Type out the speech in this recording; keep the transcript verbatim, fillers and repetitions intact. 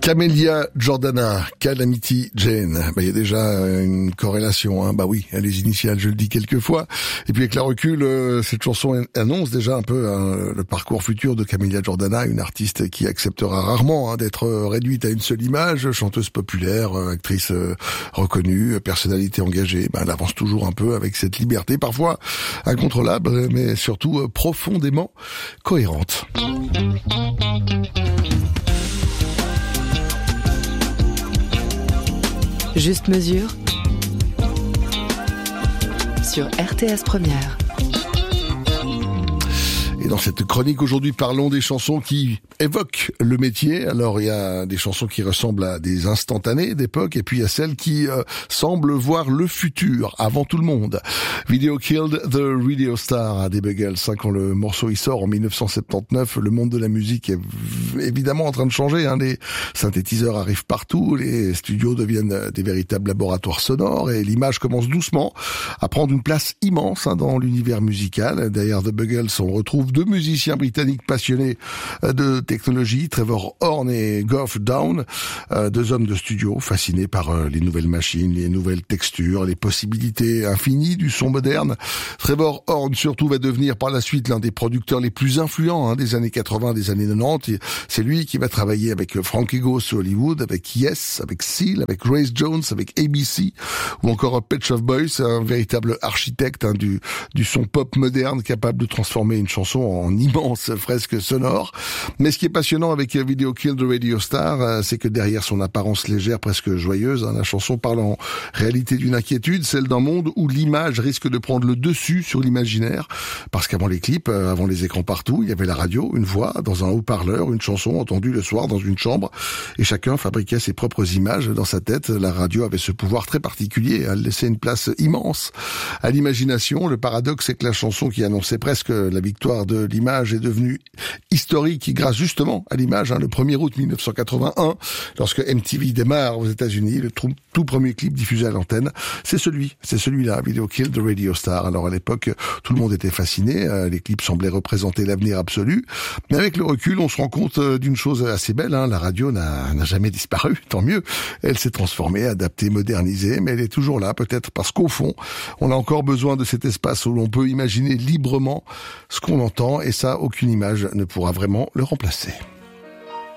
Camélia Jordana, Calamity Jane. Bah, il y a déjà une corrélation, hein. Bah oui, les initiales, je le dis quelquefois. Et puis avec la recul, euh, cette chanson annonce déjà un peu hein, le parcours futur de Camélia Jordana, une artiste qui acceptera rarement hein, d'être réduite à une seule image, chanteuse populaire, actrice euh, reconnue, personnalité engagée. Bah, elle avance toujours un peu avec cette liberté, parfois incontrôlable, mais surtout euh, profondément cohérente. Juste mesure sur R T S Première. Et dans cette chronique aujourd'hui, parlons des chansons qui évoquent le métier. Alors il y a des chansons qui ressemblent à des instantanés d'époque, et puis il y a celles qui euh, semblent voir le futur avant tout le monde. Video Killed the Radio Star des Buggles. Hein, quand le morceau il sort en dix-neuf cent soixante-dix-neuf, le monde de la musique est évidemment en train de changer. Hein. Les synthétiseurs arrivent partout, les studios deviennent des véritables laboratoires sonores, et l'image commence doucement à prendre une place immense hein, dans l'univers musical. Derrière The Buggles, on retrouve deux musiciens britanniques passionnés de technologie, Trevor Horn et Geoff Downe, deux hommes de studio fascinés par les nouvelles machines, les nouvelles textures, les possibilités infinies du son moderne. Trevor Horn surtout va devenir par la suite l'un des producteurs les plus influents hein, des années quatre-vingts, des années quatre-vingt-dix. C'est lui qui va travailler avec Frankie Goes to Hollywood, avec Yes, avec Seal, avec Grace Jones, avec A B C, ou encore Pet Shop Boys, un véritable architecte hein, du, du son pop moderne capable de transformer une chanson en immense fresque sonore. Mais ce qui est passionnant avec Video Killed the Radio Star, c'est que derrière son apparence légère, presque joyeuse, hein, la chanson parle en réalité d'une inquiétude, celle d'un monde où l'image risque de prendre le dessus sur l'imaginaire. Parce qu'avant les clips, avant les écrans partout, il y avait la radio, une voix dans un haut-parleur, une chanson entendue le soir dans une chambre, et chacun fabriquait ses propres images dans sa tête. La radio avait ce pouvoir très particulier, elle laissait une place immense à l'imagination. Le paradoxe, c'est que la chanson qui annonçait presque la victoire de l'image est devenue historique grâce justement à l'image. Hein, le premier août dix-neuf cent quatre-vingt-un, lorsque M T V démarre aux États-Unis, le tout, tout premier clip diffusé à l'antenne, c'est celui, c'est celui-là, Video Killed the Radio Star. Alors à l'époque, tout le monde était fasciné, euh, les clips semblaient représenter l'avenir absolu, mais avec le recul, on se rend compte euh, d'une chose assez belle, hein, la radio n'a, n'a jamais disparu, tant mieux. Elle s'est transformée, adaptée, modernisée, mais elle est toujours là, peut-être parce qu'au fond, on a encore besoin de cet espace où l'on peut imaginer librement ce qu'on entend, et ça, aucune image ne pourra vraiment le remplacer.